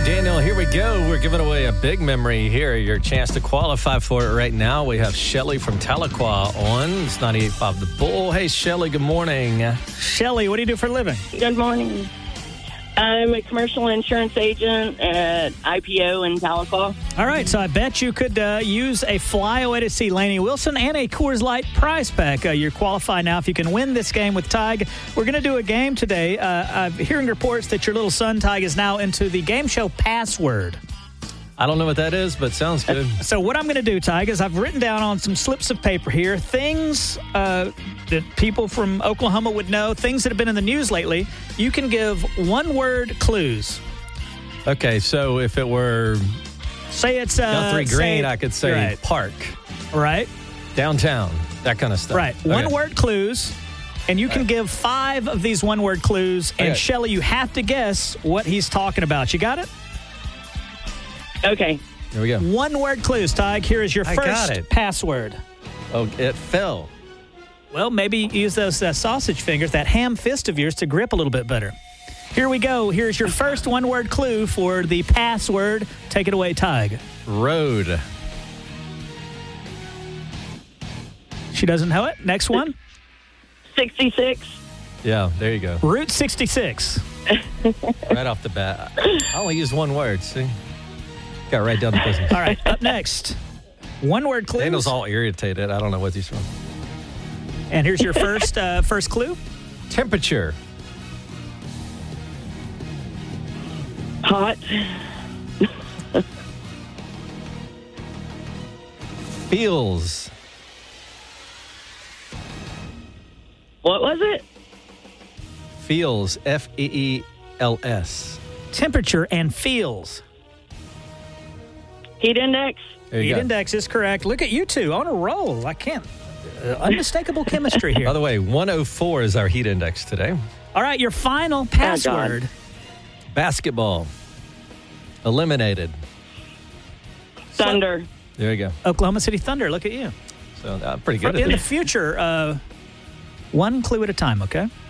Daniel, here we go. We're giving away a big memory here. Your chance to qualify for it right now. We have Shelly from Tahlequah on. It's 98.5 The Bull. Hey, Shelly, good morning. Shelly, what do you do for a living? Good morning. I'm a commercial insurance agent at IPO in Tahlequah. All right, so I bet you could use a flyaway to see Lainey Wilson and a Coors Light prize pack. You're qualified now if you can win this game with Tig. We're going to do a game today. I'm hearing reports that your little son, Tig, is now into the game show Password. I don't know what that is, but sounds good. So what I'm going to do, Tig, is I've written down on some slips of paper here things that people from Oklahoma would know, things that have been in the news lately. You can give one-word clues. Okay, so if it were Say it's Guthrie Green, I could say right. park. Right. Downtown, that kind of stuff. Right. Okay. One-word clues, and you can give 5 of these one-word clues. And, Shelly, you have to guess what he's talking about. You got it? Okay. Here we go. One-word clues, Tig. Here is your I got first it. password. Oh, it fell. Well, maybe use those sausage fingers, that ham fist of yours, to grip a little bit better. Here we go. Here's your first one-word clue for the password. Take it away, Tig. Road. She doesn't know it. Next one. 66. Yeah, there you go. Route 66. Right off the bat. I only used one word, see? Got right down to business. All right, up next. One-word clues. Daniel's all irritated. I don't know what he's from. And here's your first clue. Temperature. Hot. Feels. What was it? Feels. Feels. Temperature and feels. Heat index. There you Heat go. index is correct. Look at you two on a roll. I can't. Unmistakable chemistry here. By the way, 104 is our heat index today. All right, your final password. Basketball. Eliminated. Thunder. There you go. Oklahoma City Thunder. Look at you. So pretty good. In the future, one clue at a time, okay?